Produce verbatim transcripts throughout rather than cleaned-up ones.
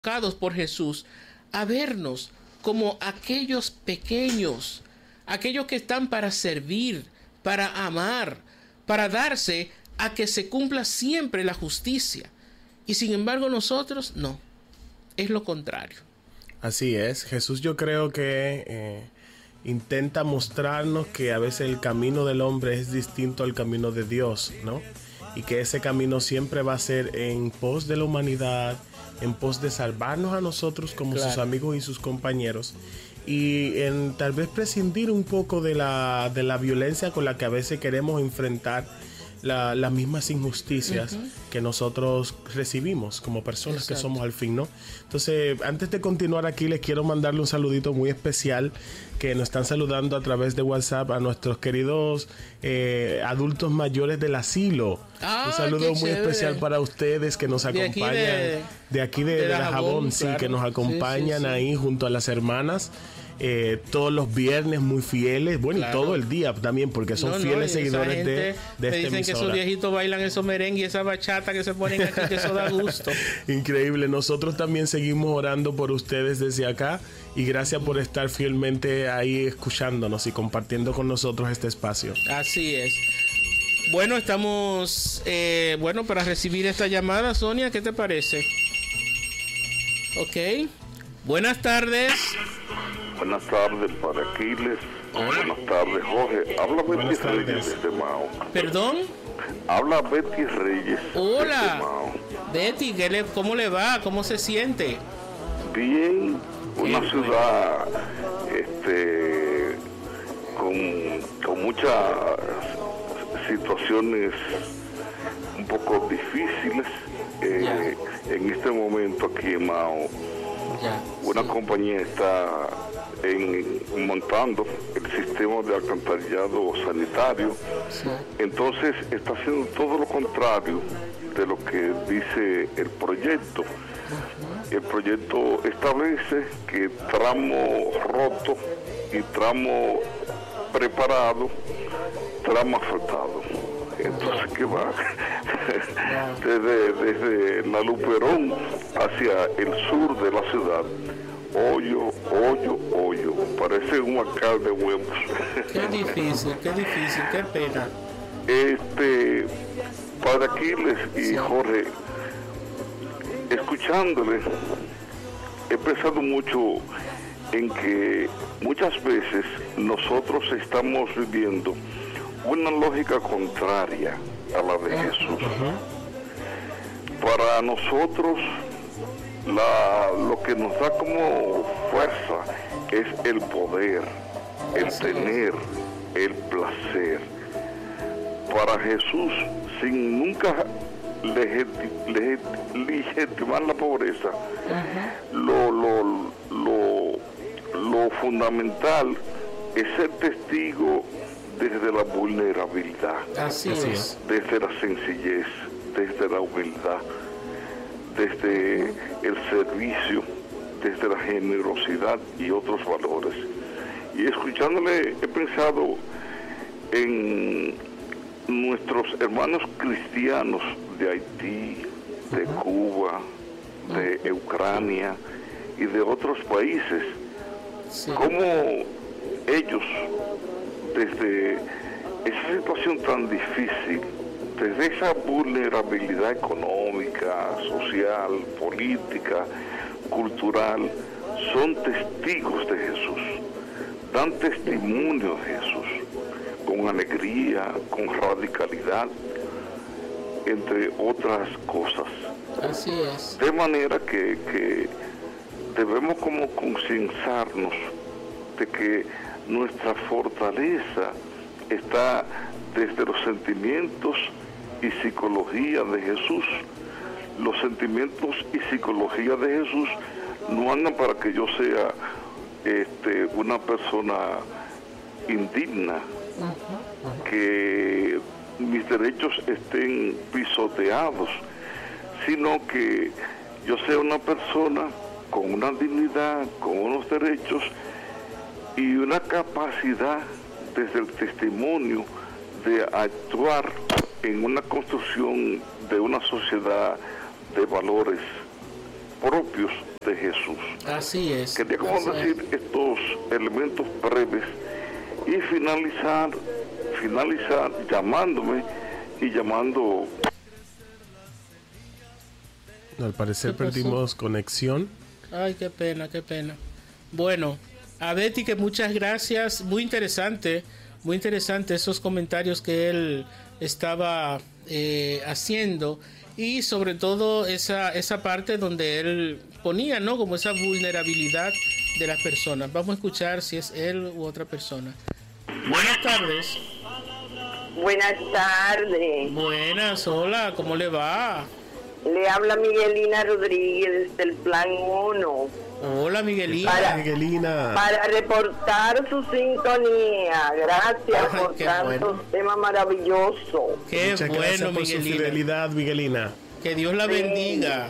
convocados por Jesús a vernos como aquellos pequeños, aquellos que están para servir, para amar, para darse a que se cumpla siempre la justicia. Y sin embargo nosotros no, es lo contrario. Así es, Jesús yo creo que eh, intenta mostrarnos que a veces el camino del hombre es distinto al camino de Dios, ¿no? Y que ese camino siempre va a ser en pos de la humanidad, en pos de salvarnos a nosotros como claro. sus amigos y sus compañeros, y en tal vez prescindir un poco de la, de la violencia con la que a veces queremos enfrentar la, las mismas injusticias uh-huh. que nosotros recibimos como personas Exacto. que somos al fin, ¿no? Entonces, antes de continuar aquí, les quiero mandarle un saludito muy especial que nos están saludando a través de WhatsApp a nuestros queridos eh, adultos mayores del asilo. Ah, un saludo muy especial para ustedes que nos acompañan de aquí de, de, aquí de, de, de la Jabón, Jabón sí, claro. que nos acompañan sí, sí, sí. ahí junto a las hermanas. Eh, todos los viernes muy fieles, bueno claro. y todo el día también porque son no, fieles no, seguidores de, de esta emisora. Dicen que esos viejitos bailan esos merengues y esa bachata que se ponen aquí, que eso da gusto. Increíble, nosotros también seguimos orando por ustedes desde acá y gracias por estar fielmente ahí escuchándonos y compartiendo con nosotros este espacio. Así es. Bueno, estamos eh, bueno para recibir esta llamada. Sonia, ¿qué te parece? Ok, buenas tardes. Buenas tardes para Aquiles. Hola. Buenas tardes, Jorge. Habla Betty Reyes desde Mao. ¿Perdón? Habla Betty Reyes. Hola. Desde Mao. Betty, ¿qué le, ¿cómo le va? ¿Cómo se siente? Bien. Una Qué ciudad este, con, con muchas situaciones un poco difíciles eh, en este momento aquí en Mao. Ya, Una sí. compañía está en, montando el sistema de alcantarillado sanitario, sí. entonces está haciendo todo lo contrario de lo que dice el proyecto. Uh-huh. El proyecto establece que tramo roto y tramo preparado, tramo asfaltado. Entonces, ¿qué va? desde, desde la Luperón hacia el sur de la ciudad, hoyo, hoyo, hoyo. Parece un alcalde de huevos. Qué difícil, qué difícil, qué pena. Este, para Aquiles y sí. Jorge, escuchándoles, he pensado mucho en que muchas veces nosotros estamos viviendo una lógica contraria a la de Jesús. Uh-huh. Para nosotros, la, lo que nos da como fuerza es el poder, el tener, el placer. Para Jesús, sin nunca legit, legitimar la pobreza, uh-huh. lo, lo, lo, lo fundamental es ser testigo desde la vulnerabilidad, Así es. desde la sencillez, desde la humildad, desde el servicio, desde la generosidad y otros valores. Y escuchándole he pensado en nuestros hermanos cristianos de Haití, de Cuba, de Ucrania y de otros países, sí. cómo ellos, desde esa situación tan difícil, desde esa vulnerabilidad económica, social, política, cultural, son testigos de Jesús, dan testimonio de Jesús, con alegría, con radicalidad, entre otras cosas. Así es. De manera que, que debemos como concienciarnos de que nuestra fortaleza está desde los sentimientos y psicología de Jesús. Los sentimientos y psicología de Jesús no andan para que yo sea este, una persona indigna, uh-huh. que mis derechos estén pisoteados, sino que yo sea una persona con una dignidad, con unos derechos y una capacidad desde el testimonio de actuar en una construcción de una sociedad de valores propios de Jesús. Así es. Quería como así decir es. estos elementos breves y finalizar, finalizar llamándome y llamando. Al parecer ¿Qué pasó? perdimos conexión. Ay, qué pena, qué pena. Bueno, a Betty que muchas gracias. Muy interesante, muy interesante esos comentarios que él estaba eh, haciendo. Y sobre todo esa, esa parte donde él ponía, ¿no? Como esa vulnerabilidad de las personas. Vamos a escuchar si es él u otra persona. Buenas tardes. Buenas tardes. Buenas, hola, ¿cómo le va? Le habla Miguelina Rodríguez desde el Plan uno. Hola, Miguelina. Para- Miguelina. Para reportar su sintonía. Gracias Ay, por qué tantos bueno. temas maravillosos. Qué Muchas bueno, gracias por su Miguelina. fidelidad, Miguelina. Que Dios la Sí. bendiga.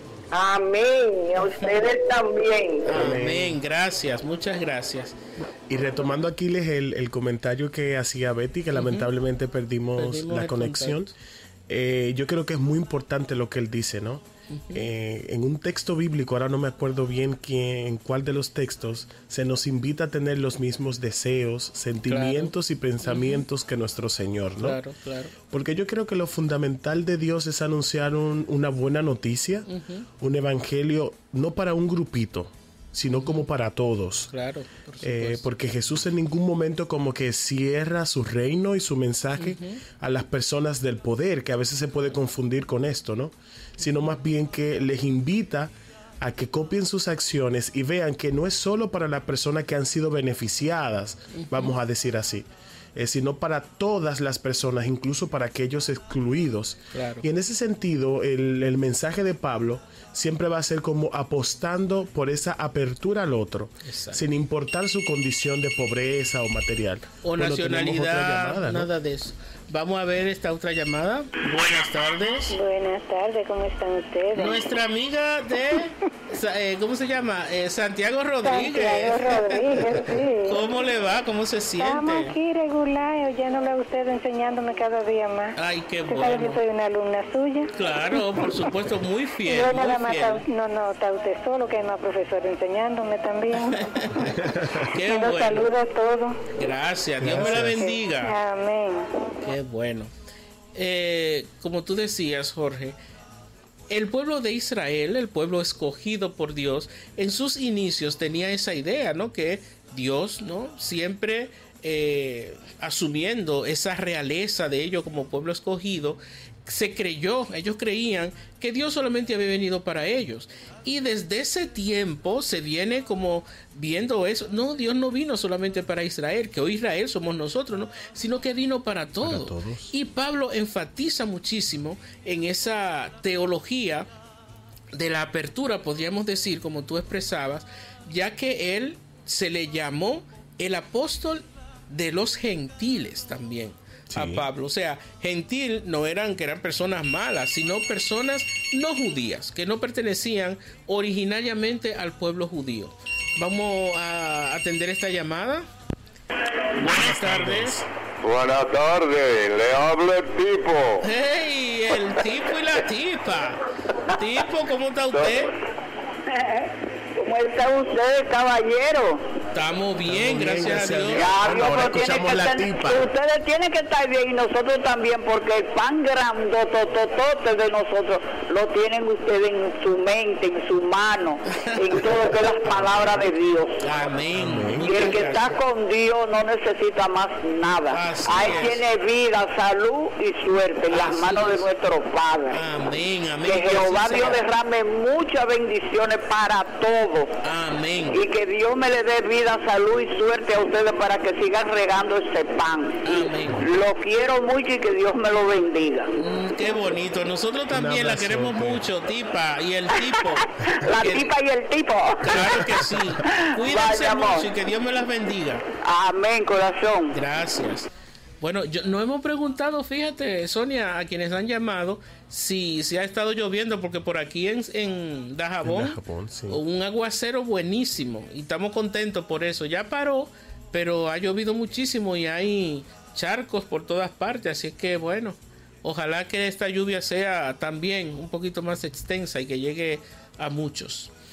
Amén. Y a ustedes también. Amén. Gracias, muchas gracias. Y retomando aquí el, el comentario que hacía Betty, que lamentablemente perdimos, Perdimos la el conexión. contacto. Eh, yo creo que es muy importante lo que él dice, ¿no? Eh, en un texto bíblico, ahora no me acuerdo bien quién, en cuál de los textos, se nos invita a tener los mismos deseos, sentimientos y pensamientos que nuestro Señor, ¿no? Claro, claro. Porque yo creo que lo fundamental de Dios es anunciar un- una buena noticia, un evangelio, no para un grupito, sino como para todos. Claro, por Eh, supuesto. porque Jesús en ningún momento como que cierra su reino y su mensaje a las personas del poder, que a veces se puede confundir con esto, ¿no? Sino más bien que les invita a que copien sus acciones y vean que no es solo para las personas que han sido beneficiadas, vamos a decir así, eh, sino para todas las personas, incluso para aquellos excluidos. Claro. Y en ese sentido, el, el mensaje de Pablo siempre va a ser como apostando por esa apertura al otro, Exacto. sin importar su condición de pobreza o material. O Bueno, tenemos nacionalidad, otra llamada, ¿no? nada de eso. Vamos a ver esta otra llamada. Buenas tardes. Buenas tardes, ¿cómo están ustedes? Nuestra amiga de, Sa- eh, ¿cómo se llama? Eh, Santiago Rodríguez. Santiago Rodríguez, sí. ¿Cómo le va? ¿Cómo se Estamos siente? aquí regular, oyéndole a usted, enseñándome cada día más. Ay, qué Usted sabe que bueno. soy una alumna suya. Claro, por supuesto, muy fiel, Yo nada muy más, fiel. está- no, no, está usted solo, que hay más profesor enseñándome también. Qué Los bueno. saludo a todos. Gracias, Dios me la Gracias. bendiga. Amén. Qué bueno. Eh, como tú decías, Jorge, el pueblo de Israel, el pueblo escogido por Dios, en sus inicios tenía esa idea, ¿no? Que Dios, ¿no? Siempre eh, asumiendo esa realeza de ellos como pueblo escogido, se creyó, ellos creían que Dios solamente había venido para ellos. Y desde ese tiempo se viene como viendo eso. No, Dios no vino solamente para Israel, que hoy Israel somos nosotros, ¿no? Sino que vino para todos. todos. Y Pablo enfatiza muchísimo en esa teología de la apertura, podríamos decir, como tú expresabas, ya que él se le llamó el apóstol de los gentiles también. Sí. A Pablo, o sea, gentil no eran que eran personas malas, sino personas no judías, que no pertenecían originariamente al pueblo judío. Vamos a atender esta llamada. Buenas tardes. Buenas tardes, le habla el tipo. Hey, el tipo y la tipa. Tipo, ¿cómo está usted? ¿Cómo está usted, caballero? Estamos bien, Estamos bien, gracias, gracias a a Dios. Dios. Ya, Bueno, ahora pero tiene escuchamos que la ten- tipa. ustedes tienen que estar bien y nosotros también, porque el pan grandotototote de nosotros lo tienen ustedes en su mente, en su mano, en todo lo que es las palabras de Dios. Amén. Y el que Muchas está gracias. con Dios no necesita más nada. Así Ahí es. tiene vida, salud y suerte en las Así manos de es. nuestro Padre. Amén, amén. Que Que Jehová así Dios sea. derrame muchas bendiciones para todos. Amén. Y que Dios me le dé vida, salud y suerte a ustedes para que sigan regando ese pan. Amén. Lo quiero mucho y que Dios me lo bendiga. Mm, qué bonito. Nosotros también la abrazote. queremos mucho, tipa, y el tipo. La Que- tipa y el tipo. Claro que sí. Cuídense Vaya, amor. mucho y que Dios me las bendiga. Amén, corazón. Gracias. Bueno, yo, no hemos preguntado, fíjate, Sonia, a quienes han llamado, si, si ha estado lloviendo, porque por aquí en, en Dajabón, En Dajabón, sí. un aguacero buenísimo, y estamos contentos por eso. Ya paró, pero ha llovido muchísimo y hay charcos por todas partes, así es que bueno, ojalá que esta lluvia sea también un poquito más extensa y que llegue a muchos.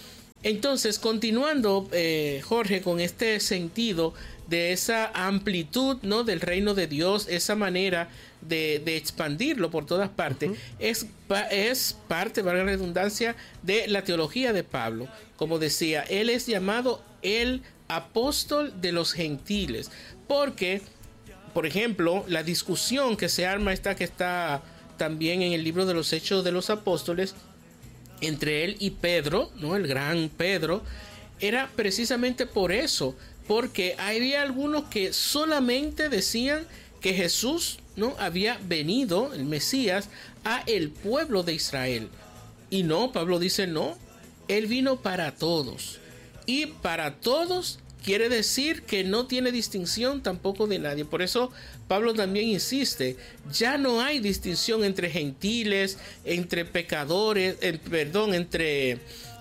Entonces, continuando, eh, Jorge, con este sentido de esa amplitud, ¿no?, del reino de Dios, esa manera de, de expandirlo por todas partes, uh-huh. es, es parte, valga la redundancia, de la teología de Pablo. Como decía, él es llamado el apóstol de los gentiles, porque, por ejemplo, la discusión que se arma, esta que está también en el libro de los Hechos de los Apóstoles, entre él y Pedro, ¿no?, el gran Pedro, era precisamente por eso, porque había algunos que solamente decían que Jesús, ¿no?, había venido, el Mesías, a el pueblo de Israel. Y no, Pablo dice no, él vino para todos. Y para todos quiere decir que no tiene distinción tampoco de nadie. Por eso Pablo también insiste, ya no hay distinción entre gentiles, entre pecadores, eh, perdón, entre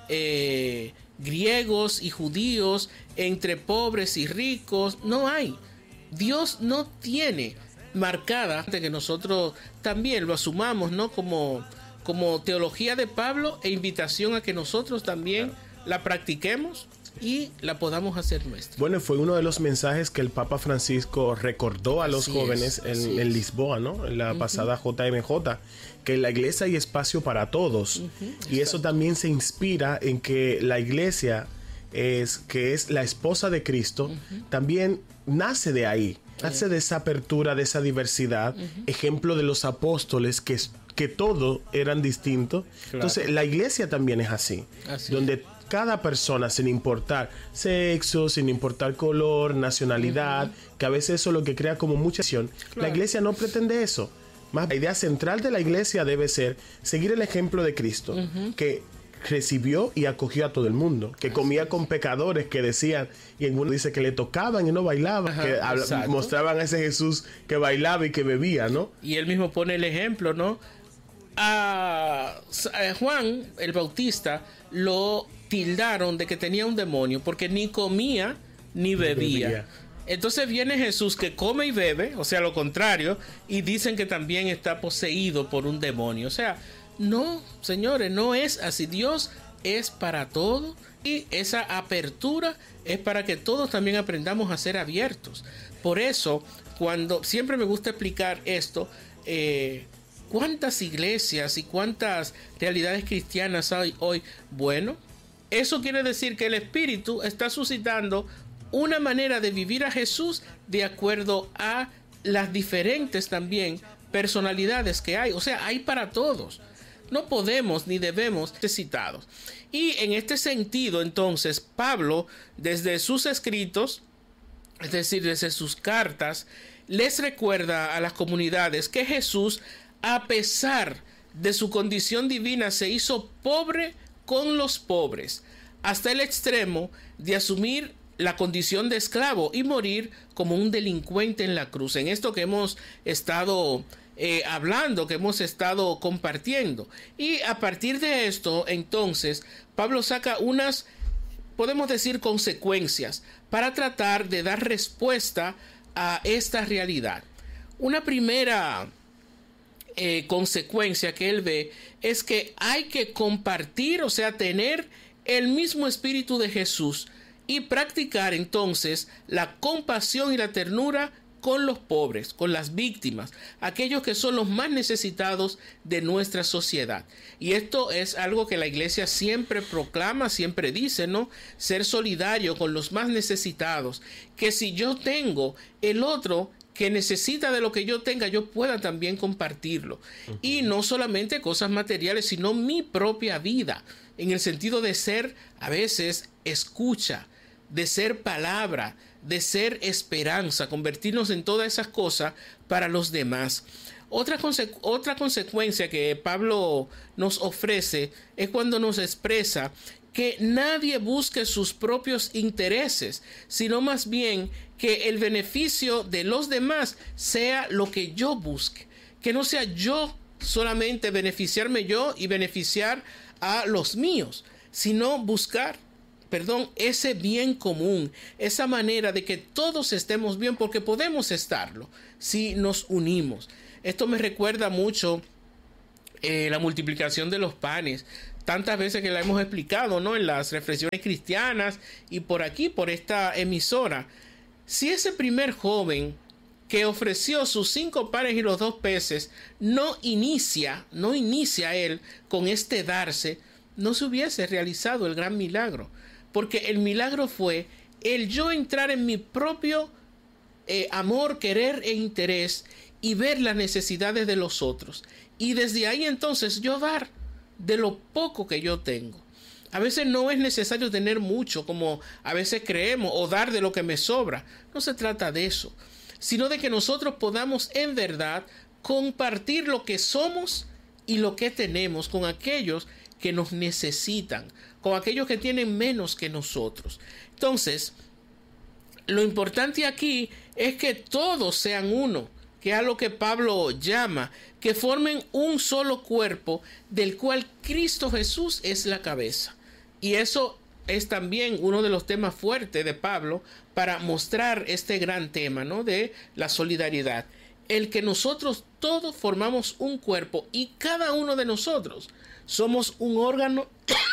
eh, griegos y judíos, entre pobres y ricos, no hay. Dios no tiene marcada, que nosotros también lo asumamos, ¿no?, como, como teología de Pablo e invitación a que nosotros también la practiquemos y la podamos hacer nuestra. Bueno, fue uno de los mensajes que el Papa Francisco recordó a los así jóvenes es, en, en Lisboa, ¿no?, en la uh-huh. pasada J M J, que en la iglesia hay espacio para todos. Uh-huh. Y exacto. Eso también se inspira en que la iglesia, es, que es la esposa de Cristo, uh-huh. también nace de ahí, nace de esa apertura, de esa diversidad, uh-huh. ejemplo de los apóstoles que, que todos eran distintos. Claro. Entonces la iglesia también es así, así donde es. Cada persona, sin importar sexo, sin importar color, nacionalidad, uh-huh. que a veces eso es lo que crea como mucha acción. Claro. La iglesia no pretende eso. Más la idea central de la iglesia debe ser seguir el ejemplo de Cristo, uh-huh. que recibió y acogió a todo el mundo, que comía con pecadores que decían, y en uno dice que le tocaban y no bailaban, ajá, que habla, mostraban a ese Jesús que bailaba y que bebía, ¿no? Y él mismo pone el ejemplo, ¿no? A, a Juan el Bautista lo tildaron de que tenía un demonio porque ni comía ni bebía. bebía. Entonces viene Jesús que come y bebe, o sea, lo contrario, y dicen que también está poseído por un demonio. O sea, no, señores, no es así. Dios es para todo y esa apertura es para que todos también aprendamos a ser abiertos. Por eso, cuando siempre me gusta explicar esto, eh, ¿cuántas iglesias y cuántas realidades cristianas hay hoy? Bueno, eso quiere decir que el Espíritu está suscitando una manera de vivir a Jesús de acuerdo a las diferentes también personalidades que hay. O sea, hay para todos. No podemos ni debemos necesitados. Y en este sentido, entonces, Pablo, desde sus escritos, es decir, desde sus cartas, les recuerda a las comunidades que Jesús, a pesar de su condición divina, se hizo pobre con los pobres, hasta el extremo de asumir la condición de esclavo y morir como un delincuente en la cruz. En esto que hemos estado eh, hablando, que hemos estado compartiendo. Y a partir de esto, entonces, Pablo saca unas, podemos decir, consecuencias para tratar de dar respuesta a esta realidad. Una primera eh, consecuencia que él ve es que hay que compartir, o sea, tener el mismo espíritu de Jesús y practicar entonces la compasión y la ternura con los pobres, con las víctimas, aquellos que son los más necesitados de nuestra sociedad. Y esto es algo que la iglesia siempre proclama, siempre dice, ¿no? Ser solidario con los más necesitados, que si yo tengo, el otro que necesita de lo que yo tenga, yo pueda también compartirlo. Uh-huh. Y no solamente cosas materiales, sino mi propia vida, en el sentido de ser a veces escucha, de ser palabra, de ser esperanza, convertirnos en todas esas cosas para los demás. Otra, conse- otra consecuencia que Pablo nos ofrece es cuando nos expresa que nadie busque sus propios intereses, sino más bien que el beneficio de los demás sea lo que yo busque, que no sea yo solamente beneficiarme yo y beneficiar a los míos, sino buscar, perdón, ese bien común, esa manera de que todos estemos bien, porque podemos estarlo si nos unimos. Esto me recuerda mucho eh, la multiplicación de los panes. tantas veces que la hemos explicado, ¿no? En las reflexiones cristianas y por aquí, por esta emisora. Si ese primer joven que ofreció sus cinco panes y los dos peces no inicia, no inicia él con este darse, no se hubiese realizado el gran milagro. Porque el milagro fue el yo entrar en mi propio eh, amor, querer e interés y ver las necesidades de los otros. Y desde ahí entonces yo dar de lo poco que yo tengo. A veces no es necesario tener mucho, como a veces creemos, o dar de lo que me sobra. No se trata de eso, sino de que nosotros podamos en verdad compartir lo que somos y lo que tenemos con aquellos que nos necesitan, con aquellos que tienen menos que nosotros. Entonces, lo importante aquí es que todos sean uno, que es a lo que Pablo llama, que formen un solo cuerpo, del cual Cristo Jesús es la cabeza. Y eso es también uno de los temas fuertes de Pablo para mostrar este gran tema, ¿no? De la solidaridad. El que nosotros todos formamos un cuerpo y cada uno de nosotros somos un órgano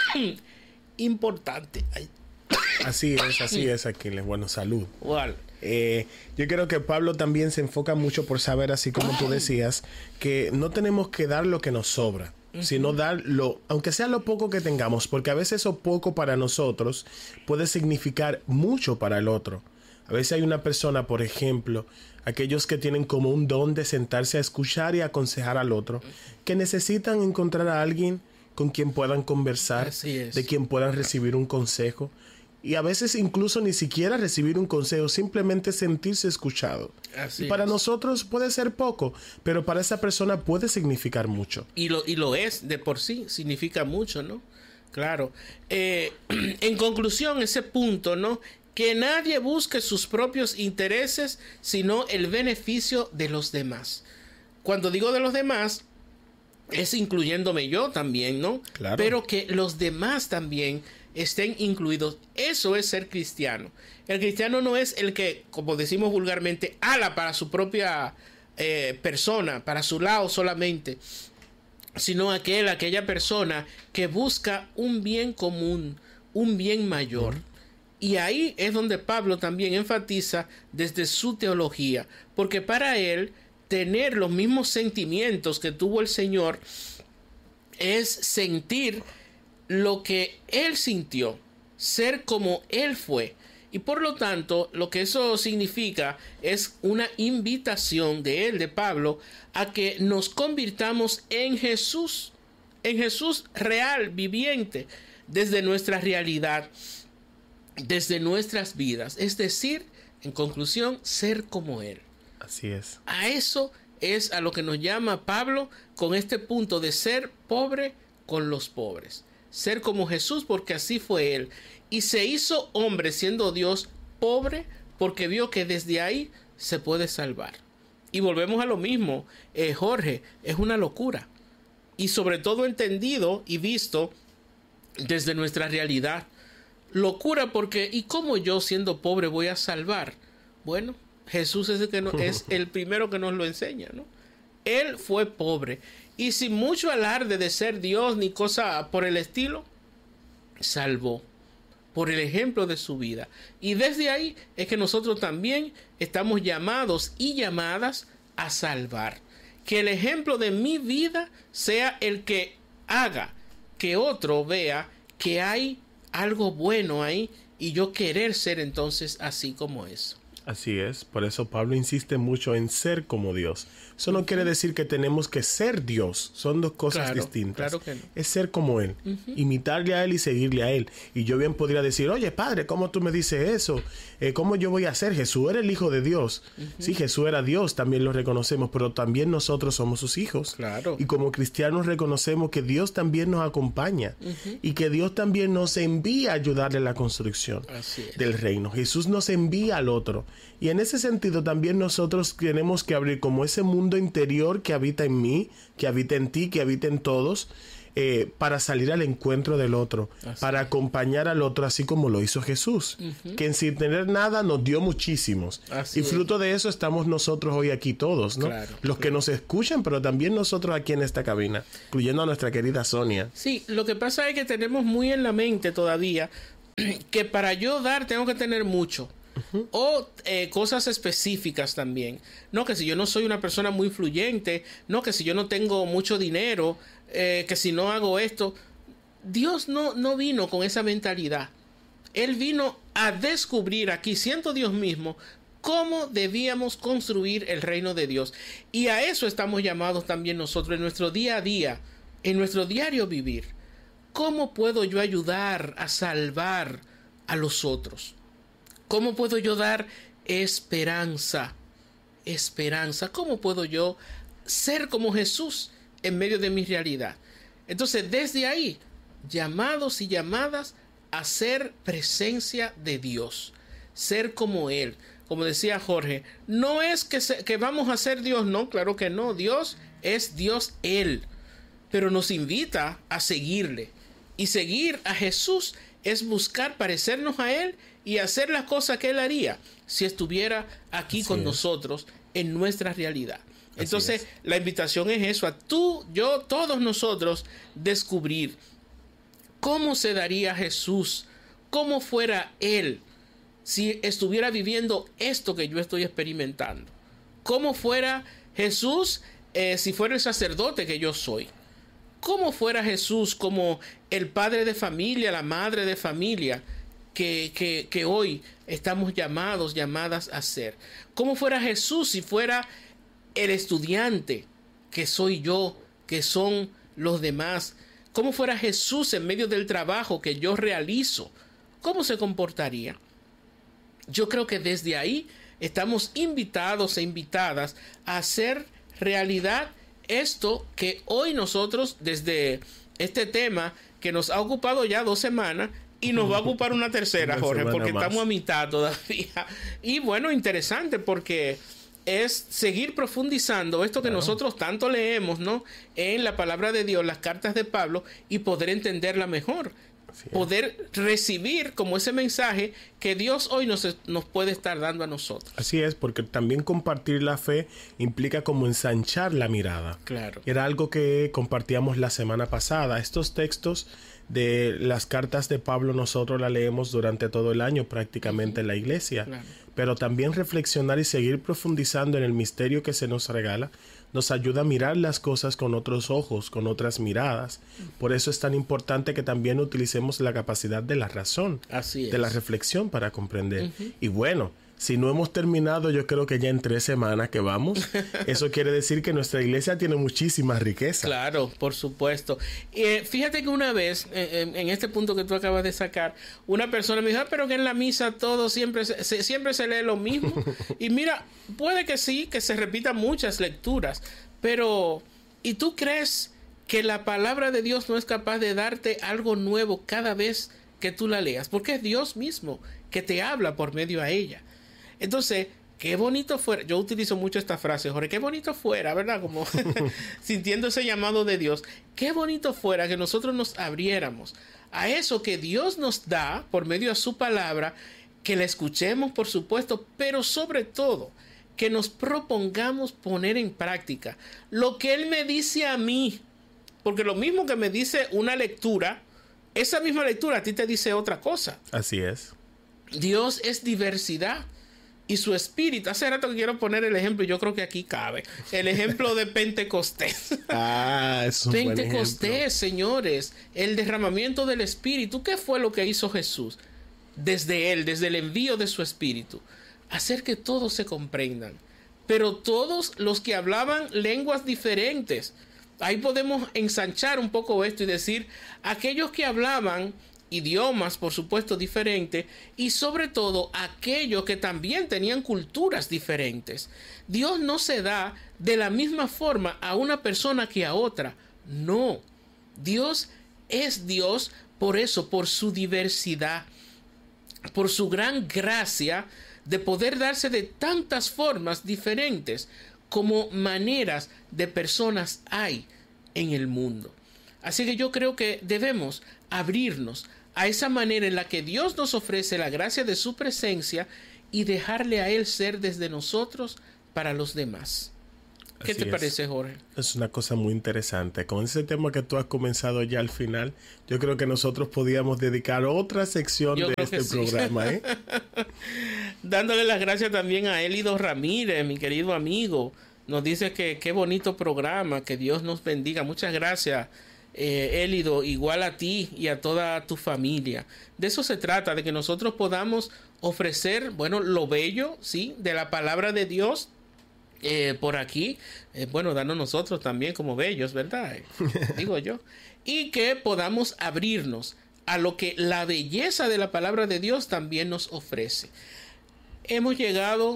importante. Ay. Así es, así es, Aquiles. Bueno, salud. Well. Eh, yo creo que Pablo también se enfoca mucho por saber, así como tú decías, que no tenemos que dar lo que nos sobra, uh-huh. sino dar lo, aunque sea lo poco que tengamos, porque a veces eso poco para nosotros puede significar mucho para el otro. A veces hay una persona, por ejemplo, aquellos que tienen como un don de sentarse a escuchar y aconsejar al otro, que necesitan encontrar a alguien con quien puedan conversar, de quien puedan recibir un consejo. Y a veces incluso ni siquiera recibir un consejo, simplemente sentirse escuchado. Así y para es. Nosotros puede ser poco, pero para esa persona puede significar mucho. Y lo, y lo es de por sí, significa mucho, ¿no? Claro. Eh, en conclusión, ese punto, ¿no? Que nadie busque sus propios intereses, sino el beneficio de los demás. Cuando digo de los demás, es incluyéndome yo también, ¿no? Claro. Pero que los demás también estén incluidos. Eso es ser cristiano. El cristiano no es el que, como decimos vulgarmente, ala para su propia eh, persona, para su lado solamente, sino aquel, aquella persona que busca un bien común, un bien mayor. Uh-huh. Y ahí es donde Pablo también enfatiza desde su teología, porque para él tener los mismos sentimientos que tuvo el Señor es sentir lo que él sintió, ser como él fue. Y por lo tanto, lo que eso significa es una invitación de él, de Pablo, a que nos convirtamos en Jesús, en Jesús real, viviente, desde nuestra realidad, desde nuestras vidas. Es decir, en conclusión, ser como él. Así es. A eso es a lo que nos llama Pablo con este punto de ser pobre con los pobres. Ser como Jesús, porque así fue él. Y se hizo hombre siendo Dios, pobre, porque vio que desde ahí se puede salvar. Y volvemos a lo mismo, eh, Jorge, es una locura. Y sobre todo entendido y visto desde nuestra realidad. Locura porque, ¿y cómo yo siendo pobre voy a salvar? Bueno, Jesús es el, que no, es el primero que nos lo enseña, ¿no? Él fue pobre. Y sin mucho alarde de ser Dios ni cosa por el estilo, salvó por el ejemplo de su vida. Y desde ahí es que nosotros también estamos llamados y llamadas a salvar. Que el ejemplo de mi vida sea el que haga que otro vea que hay algo bueno ahí y yo querer ser entonces así como eso. Así es, por eso Pablo insiste mucho en ser como Dios. Eso no uh-huh. quiere decir que tenemos que ser Dios, son dos cosas claro, distintas. Claro que no. Es ser como Él, uh-huh. imitarle a Él y seguirle a Él. Y yo bien podría decir, oye Padre, ¿cómo tú me dices eso? Eh, ¿Cómo yo voy a ser? Jesús era el Hijo de Dios. Uh-huh. Sí, Jesús era Dios, también lo reconocemos, pero también nosotros somos sus hijos. Claro. Y como cristianos reconocemos que Dios también nos acompaña uh-huh. y que Dios también nos envía a ayudarle a la construcción del reino. Jesús nos envía al otro. Y en ese sentido también nosotros tenemos que abrir como ese mundo interior que habita en mí, que habita en ti, que habita en todos, eh, para salir al encuentro del otro, así para acompañar al otro, así como lo hizo Jesús, uh-huh. que sin tener nada nos dio muchísimos. Así y fruto es. de eso estamos nosotros hoy aquí todos, ¿no? Claro, Los claro. que nos escuchan, pero también nosotros aquí en esta cabina, incluyendo a nuestra querida Sonia. Sí, lo que pasa es que tenemos muy en la mente todavía que para yo dar tengo que tener mucho. Uh-huh. O eh, cosas específicas también. No, que si yo no soy una persona muy influyente, no, que si yo no tengo mucho dinero, eh, que si no hago esto. Dios no, no vino con esa mentalidad. Él vino a descubrir aquí, siendo Dios mismo, cómo debíamos construir el reino de Dios. Y a eso estamos llamados también nosotros en nuestro día a día, en nuestro diario vivir. ¿Cómo puedo yo ayudar a salvar a los otros? ¿Cómo puedo yo dar esperanza? Esperanza. ¿Cómo puedo yo ser como Jesús en medio de mi realidad? Entonces, desde ahí, llamados y llamadas a ser presencia de Dios. Ser como Él. Como decía Jorge, no es que, se, que vamos a ser Dios, no, claro que no. Dios es Dios Él. Pero nos invita a seguirle. Y seguir a Jesús es buscar parecernos a Él y hacer las cosas que Él haría si estuviera aquí Así con es. nosotros en nuestra realidad. Así Entonces, es. la invitación es eso, a tú, yo, todos nosotros, descubrir cómo se daría Jesús, cómo fuera Él si estuviera viviendo esto que yo estoy experimentando. Cómo fuera Jesús eh, si fuera el sacerdote que yo soy. ¿Cómo fuera Jesús como el padre de familia, la madre de familia que, que, que hoy estamos llamados, llamadas a ser? ¿Cómo fuera Jesús si fuera el estudiante que soy yo, que son los demás? ¿Cómo fuera Jesús en medio del trabajo que yo realizo? ¿Cómo se comportaría? Yo creo que desde ahí estamos invitados e invitadas a hacer realidad esto que hoy nosotros, desde este tema que nos ha ocupado ya dos semanas y nos va a ocupar una tercera, una Jorge, porque más. estamos a mitad todavía. Y bueno, interesante porque es seguir profundizando esto que claro. nosotros tanto leemos, ¿no? En la palabra de Dios, las cartas de Pablo, y poder entenderla mejor. Poder recibir como ese mensaje que Dios hoy nos, nos puede estar dando a nosotros. Así es, porque también compartir la fe implica como ensanchar la mirada. Claro. Era algo que compartíamos la semana pasada. Estos textos de las cartas de Pablo nosotros las leemos durante todo el año prácticamente uh-huh. en la iglesia. Claro. Pero también reflexionar y seguir profundizando en el misterio que se nos regala nos ayuda a mirar las cosas con otros ojos, con otras miradas. Por eso es tan importante que también utilicemos la capacidad de la razón, Así es. de la reflexión para comprender. Uh-huh. Y bueno, si no hemos terminado, yo creo que ya en tres semanas que vamos, eso quiere decir que nuestra iglesia tiene muchísima riqueza. Claro, por supuesto. Eh, fíjate que una vez, eh, en este punto que tú acabas de sacar, una persona me dijo, ah, pero que en la misa todo siempre se, se, siempre se lee lo mismo. Y mira, puede que sí, que se repitan muchas lecturas, pero ¿y tú crees que la palabra de Dios no es capaz de darte algo nuevo cada vez que tú la leas? Porque es Dios mismo que te habla por medio a ella. Entonces, qué bonito fuera, yo utilizo mucho esta frase, Jorge, qué bonito fuera, ¿verdad? Como sintiendo ese llamado de Dios, qué bonito fuera que nosotros nos abriéramos a eso que Dios nos da por medio de su palabra, que la escuchemos, por supuesto, pero sobre todo, que nos propongamos poner en práctica lo que Él me dice a mí, porque lo mismo que me dice una lectura, esa misma lectura a ti te dice otra cosa. Así es. Dios es diversidad. Y su espíritu, hace rato que quiero poner el ejemplo, yo creo que aquí cabe, el ejemplo de Pentecostés. Ah, es un Pentecostés, buen ejemplo. Señores, el derramamiento del espíritu. ¿Qué fue lo que hizo Jesús? Desde él, desde el envío de su espíritu, hacer que todos se comprendan. Pero todos los que hablaban lenguas diferentes, ahí podemos ensanchar un poco esto y decir, aquellos que hablaban idiomas, por supuesto, diferentes, y sobre todo aquellos que también tenían culturas diferentes. Dios no se da de la misma forma a una persona que a otra. No. Dios es Dios por eso, por su diversidad, por su gran gracia de poder darse de tantas formas diferentes como maneras de personas hay en el mundo. Así que yo creo que debemos abrirnos a esa manera en la que Dios nos ofrece la gracia de su presencia y dejarle a Él ser desde nosotros para los demás. ¿Qué Así te es. parece, Jorge? Es una cosa muy interesante. Con ese tema que tú has comenzado ya al final, yo creo que nosotros podíamos dedicar otra sección Yo de creo este que sí. programa, ¿eh? Dándole las gracias también a Elido Ramírez, mi querido amigo. Nos dice que qué bonito programa, que Dios nos bendiga. Muchas gracias, eh, Elido, igual a ti y a toda tu familia. De eso se trata, de que nosotros podamos ofrecer, bueno, lo bello, ¿sí?, de la palabra de Dios. Eh, por aquí, eh, bueno, danos nosotros también como bellos, ¿verdad? Eh, digo yo. Y que podamos abrirnos a lo que la belleza de la palabra de Dios también nos ofrece. Hemos llegado,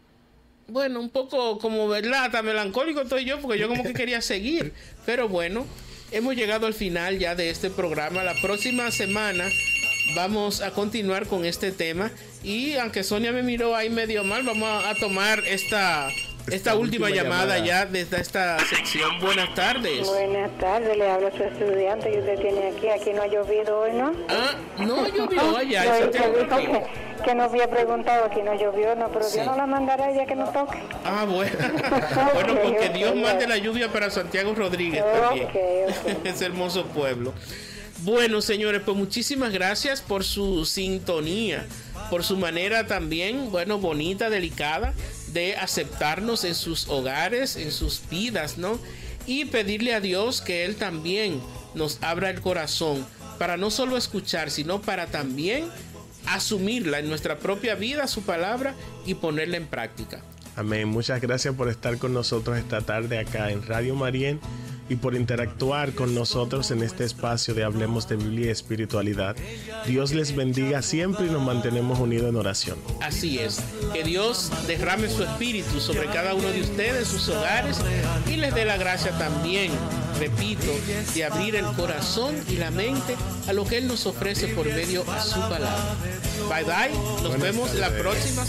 bueno, un poco como, ¿verdad? Tan melancólico estoy yo, porque yo como que quería seguir. Pero bueno, hemos llegado al final ya de este programa. La próxima semana vamos a continuar con este tema. Y aunque Sonia me miró ahí medio mal, vamos a, a tomar esta... Esta, esta última, última llamada, llamada ya desde esta sección. Buenas tardes. Buenas tardes, le habla su estudiante y usted tiene aquí. Aquí no ha llovido hoy, ¿no? Ah, no llovió allá. No, dijo que, que no había preguntado, aquí no llovió, no, pero sí. Dios no la mandará ya que nos toque. Ah, bueno. Bueno, porque okay, Dios okay, mande la lluvia para Santiago Rodríguez también. Okay, okay. Ese hermoso pueblo. Bueno, señores, pues muchísimas gracias por su sintonía, por su manera también, bueno, bonita, delicada, de aceptarnos en sus hogares, en sus vidas, ¿no? Y pedirle a Dios que Él también nos abra el corazón para no solo escuchar, sino para también asumirla en nuestra propia vida, su palabra, y ponerla en práctica. Amén. Muchas gracias por estar con nosotros esta tarde acá en Radio Marién y por interactuar con nosotros en este espacio de Hablemos de Biblia y Espiritualidad. Dios les bendiga siempre y nos mantenemos unidos en oración. Así es. Que Dios derrame su espíritu sobre cada uno de ustedes, sus hogares, y les dé la gracia también, repito, de abrir el corazón y la mente a lo que Él nos ofrece por medio de su palabra. Bye bye. Nos Buenas vemos tardes. La próxima